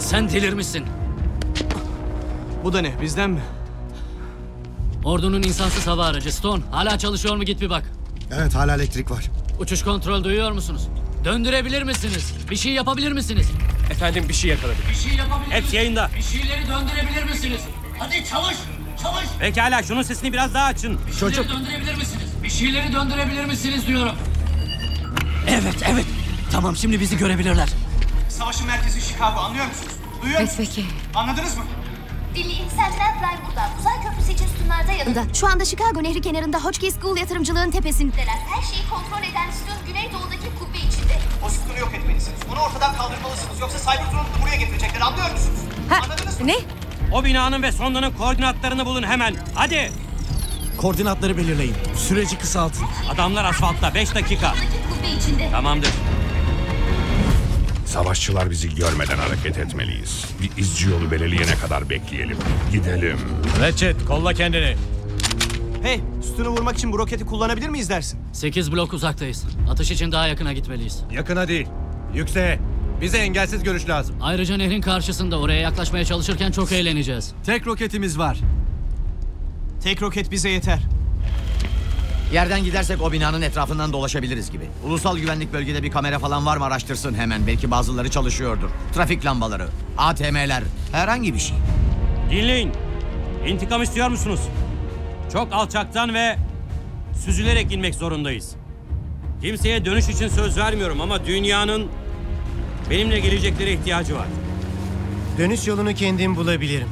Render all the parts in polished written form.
Sen delirmişsin. Bu da ne? Bizden mi? Ordunun insansız hava aracı Stone. Hala çalışıyor mu, git bir bak. Evet, hala elektrik var. Uçuş kontrol duyuyor musunuz? Döndürebilir misiniz? Bir şey yapabilir misiniz? Efendim bir şey yakaladık. Bir şey yapabilir misiniz? Hepsi yayında. Bir şeyleri döndürebilir misiniz? Hadi çalış! Çalış! Pekala şunun sesini biraz daha açın. Bir şeyleri döndürebilir misiniz? Bir şeyleri döndürebilir misiniz diyorum. Evet. Tamam, şimdi bizi görebilirler. Savaşın merkezi Chicago, anlıyor musunuz? Duyuyor musunuz? Peki. Anladınız mı? Dinleyin, Sentinel Prime burada. Uzay köprüsü için sütunlarda yanında. Şu anda Chicago Nehri kenarında Hotchkiss School yatırımcılığın tepesindeler. Her şeyi kontrol eden sütun güneydoğudaki kubbe içinde. O sütunu yok etmelisiniz. Onu ortadan kaldırmalısınız. Yoksa Cybertron'u buraya getirecekler, anlıyor musunuz? Anladınız mı? Ne? O binanın ve sondanın koordinatlarını bulun hemen. Hadi. Koordinatları belirleyin. Süreci kısaltın. Adamlar asfaltta 5 dakika. Güneydoğudaki kubbe içinde. Tamamdır. Savaşçılar bizi görmeden hareket etmeliyiz. Bir izci yolu belirleyene kadar bekleyelim. Gidelim. Ratchet kolla kendini. Hey, sütunu vurmak için bu roketi kullanabilir miyiz dersin? 8 blok uzaktayız. Atış için daha yakına gitmeliyiz. Yakına değil, yükseğe. Bize engelsiz görüş lazım. Ayrıca nehrin karşısında, oraya yaklaşmaya çalışırken çok eğleneceğiz. Tek roketimiz var. Tek roket bize yeter. Yerden gidersek o binanın etrafından dolaşabiliriz gibi. Ulusal güvenlik bölgede bir kamera falan var mı araştırsın hemen. Belki bazıları çalışıyordur. Trafik lambaları, ATM'ler, herhangi bir şey. Dinleyin. İntikam istiyor musunuz? Çok alçaktan ve süzülerek inmek zorundayız. Kimseye dönüş için söz vermiyorum ama dünyanın benimle geleceklere ihtiyacı var. Dönüş yolunu kendim bulabilirim.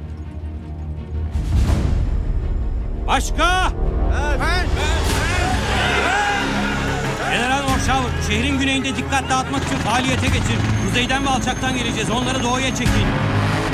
Başka? General Morşavur, şehrin güneyinde dikkat dağıtmak için faaliyete geçin. Kuzeyden ve alçaktan geleceğiz. Onları doğuya çekin.